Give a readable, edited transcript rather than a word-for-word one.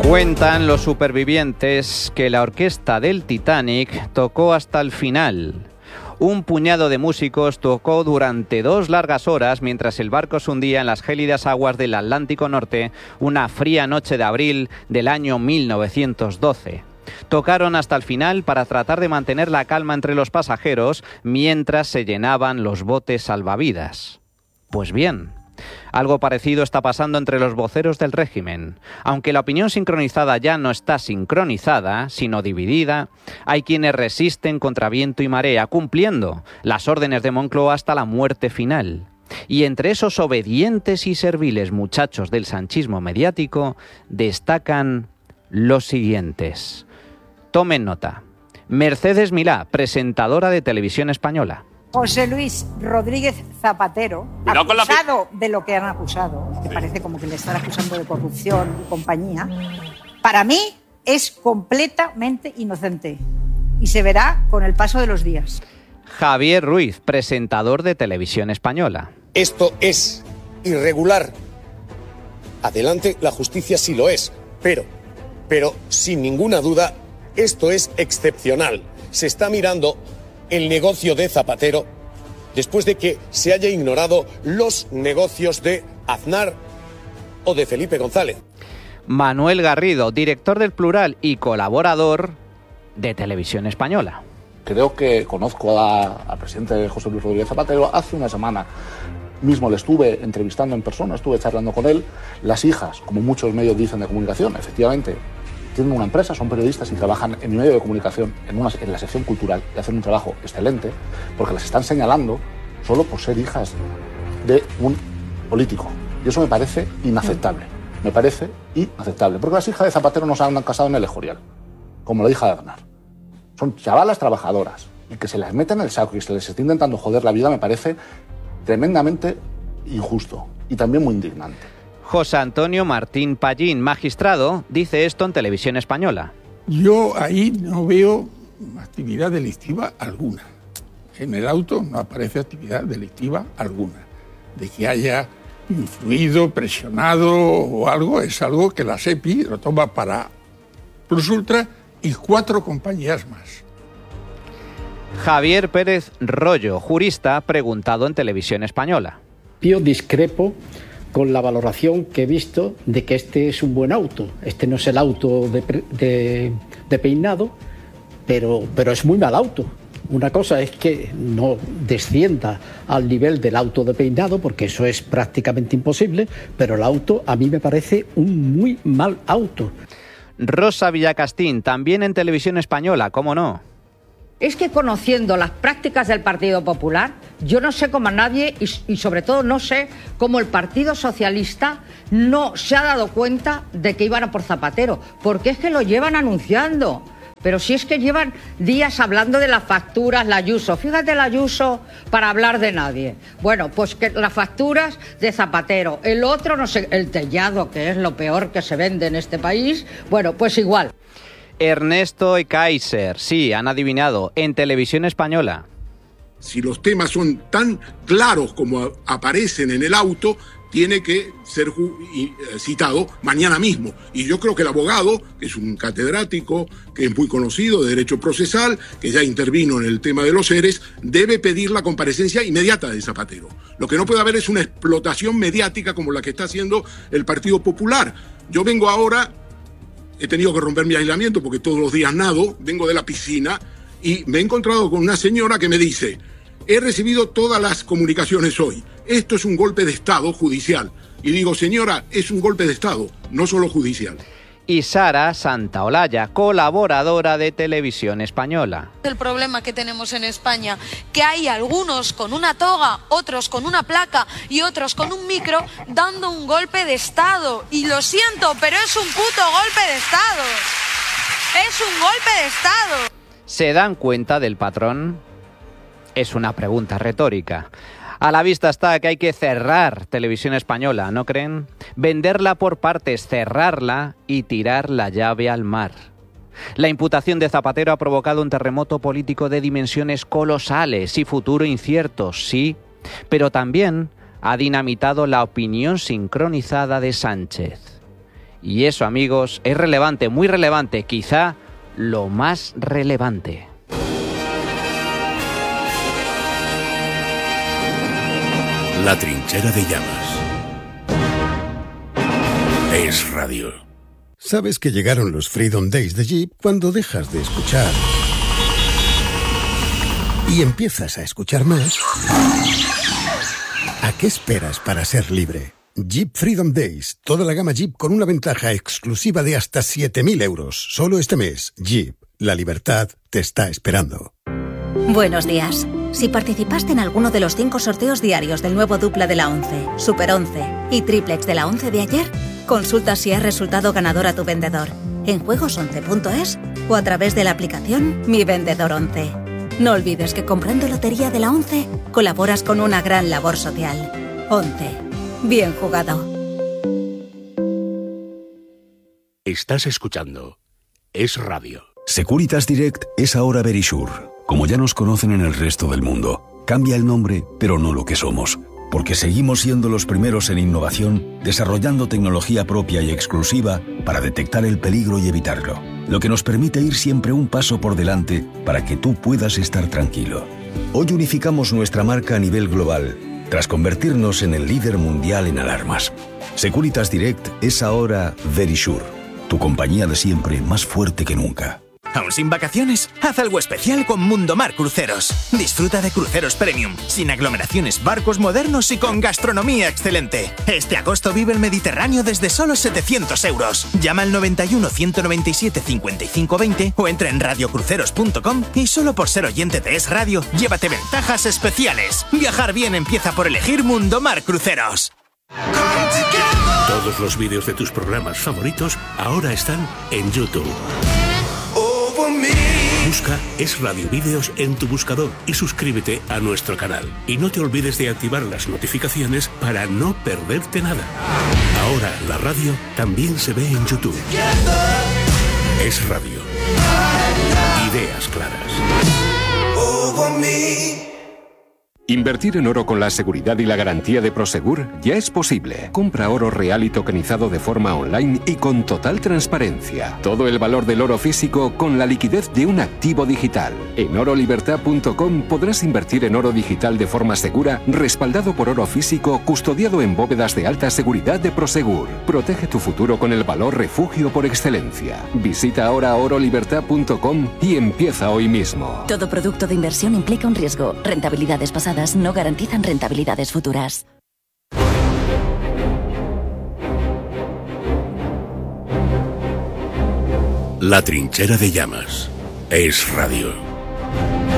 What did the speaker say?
Cuentan los supervivientes que la orquesta del Titanic tocó hasta el final. Un puñado de músicos tocó durante 2 largas horas mientras el barco se hundía en las gélidas aguas del Atlántico Norte una fría noche de abril del año 1912. Tocaron hasta el final para tratar de mantener la calma entre los pasajeros mientras se llenaban los botes salvavidas. Pues bien, algo parecido está pasando entre los voceros del régimen. Aunque la opinión sincronizada ya no está sincronizada, sino dividida, hay quienes resisten contra viento y marea, cumpliendo las órdenes de Moncloa hasta la muerte final. Y entre esos obedientes y serviles muchachos del sanchismo mediático, destacan los siguientes. Tomen nota. Mercedes Milá, presentadora de Televisión Española. José Luis Rodríguez Zapatero, acusado de lo que han acusado, que parece como que le están acusando de corrupción y compañía, para mí es completamente inocente y se verá con el paso de los días. Javier Ruiz, presentador de Televisión Española. Esto es irregular. Adelante, la justicia sí lo es, pero sin ninguna duda, esto es excepcional. Se está mirando el negocio de Zapatero después de que se haya ignorado los negocios de Aznar o de Felipe González. Manuel Garrido, director del Plural y colaborador de Televisión Española. Creo que conozco al presidente José Luis Rodríguez Zapatero. Hace una semana mismo le estuve entrevistando en persona, estuve charlando con él. Las hijas, como muchos medios dicen de comunicación, efectivamente, tienen una empresa, son periodistas y trabajan en mi medio de comunicación, en la sección cultural, y hacen un trabajo excelente, porque las están señalando solo por ser hijas de un político. Y eso me parece inaceptable. Me parece inaceptable. Porque las hijas de Zapatero no se han casado en el Escorial, como la hija de Aznar. Son chavalas trabajadoras. Y que se las meten en el saco y se les esté intentando joder la vida me parece tremendamente injusto y también muy indignante. José Antonio Martín Pallín, magistrado, dice esto en Televisión Española. Yo ahí no veo actividad delictiva alguna. En el auto no aparece actividad delictiva alguna. De que haya influido, presionado o algo, es algo que la SEPI lo toma para Plus Ultra y 4 compañías más. Javier Pérez Rollo, jurista, preguntado en Televisión Española. Yo discrepo con la valoración que he visto de que este es un buen auto. Este no es el auto de peinado, pero es muy mal auto. Una cosa es que no descienda al nivel del auto de peinado, porque eso es prácticamente imposible, pero el auto a mí me parece un muy mal auto. Rosa Villacastín, también en Televisión Española, ¿cómo no? Es que conociendo las prácticas del Partido Popular, yo no sé cómo nadie, y sobre todo no sé cómo el Partido Socialista no se ha dado cuenta de que iban a por Zapatero, porque es que lo llevan anunciando. Pero si es que llevan días hablando de las facturas, la Ayuso. Fíjate la Ayuso para hablar de nadie. Bueno, pues que las facturas de Zapatero, el otro, no sé, el Tellado, que es lo peor que se vende en este país, bueno, pues igual. Ernesto Kaiser, sí, han adivinado, en Televisión Española. Si los temas son tan claros como aparecen en el auto, tiene que ser citado mañana mismo. Y yo creo que el abogado, que es un catedrático, que es muy conocido de derecho procesal, que ya intervino en el tema de los ERES, debe pedir la comparecencia inmediata de Zapatero. Lo que no puede haber es una explotación mediática como la que está haciendo el Partido Popular. Yo vengo ahora... He tenido que romper mi aislamiento porque todos los días nado, vengo de la piscina y me he encontrado con una señora que me dice: he recibido todas las comunicaciones hoy, esto es un golpe de Estado judicial. Y digo, señora, es un golpe de Estado, no solo judicial. Y Sara Santaolalla, colaboradora de Televisión Española. El problema que tenemos en España, que hay algunos con una toga, otros con una placa y otros con un micro dando un golpe de Estado. Y lo siento, pero es un puto golpe de Estado. Es un golpe de Estado. ¿Se dan cuenta del patrón? Es una pregunta retórica. A la vista está que hay que cerrar Televisión Española, ¿no creen? Venderla por partes, cerrarla y tirar la llave al mar. La imputación de Zapatero ha provocado un terremoto político de dimensiones colosales y futuro incierto, sí, pero también ha dinamitado la opinión sincronizada de Sánchez. Y eso, amigos, es relevante, muy relevante, quizá lo más relevante. La trinchera de llamas. Es radio. Sabes que llegaron los Freedom Days de Jeep cuando dejas de escuchar y empiezas a escuchar más. ¿A qué esperas para ser libre? Jeep Freedom Days. Toda la gama Jeep con una ventaja exclusiva de hasta 7.000 euros. Solo este mes. Jeep. La libertad te está esperando. Buenos días. Si participaste en alguno de los 5 sorteos diarios del nuevo dupla de la 11, Super 11 y triplex de la 11 de ayer, consulta si has resultado ganador a tu vendedor en juegos11.es o a través de la aplicación Mi Vendedor 11. No olvides que comprando lotería de la 11 colaboras con una gran labor social. 11. Bien jugado. Estás escuchando Es Radio. Securitas Direct es ahora Verisure. Como ya nos conocen en el resto del mundo, cambia el nombre, pero no lo que somos. Porque seguimos siendo los primeros en innovación, desarrollando tecnología propia y exclusiva para detectar el peligro y evitarlo. Lo que nos permite ir siempre un paso por delante para que tú puedas estar tranquilo. Hoy unificamos nuestra marca a nivel global, tras convertirnos en el líder mundial en alarmas. Securitas Direct es ahora Verisure, tu compañía de siempre más fuerte que nunca. ¿Aún sin vacaciones? Haz algo especial con Mundomar Cruceros. Disfruta de cruceros premium, sin aglomeraciones, barcos modernos y con gastronomía excelente. Este agosto vive el Mediterráneo desde solo 700 euros. Llama al 91 197 55 20 o entra en radiocruceros.com y solo por ser oyente de Es Radio, llévate ventajas especiales. Viajar bien empieza por elegir Mundomar Cruceros. Todos los vídeos de tus programas favoritos ahora están en YouTube. Busca Es Radio Vídeos en tu buscador y suscríbete a nuestro canal. Y no te olvides de activar las notificaciones para no perderte nada. Ahora la radio también se ve en YouTube. Es Radio. Ideas claras. Invertir en oro con la seguridad y la garantía de Prosegur ya es posible. Compra oro real y tokenizado de forma online y con total transparencia. Todo el valor del oro físico con la liquidez de un activo digital. En orolibertad.com podrás invertir en oro digital de forma segura, respaldado por oro físico, custodiado en bóvedas de alta seguridad de Prosegur. Protege tu futuro con el valor refugio por excelencia. Visita ahora orolibertad.com y empieza hoy mismo. Todo producto de inversión implica un riesgo. Rentabilidades pasadas no garantizan rentabilidades futuras. La trinchera de llamas. Es Radio.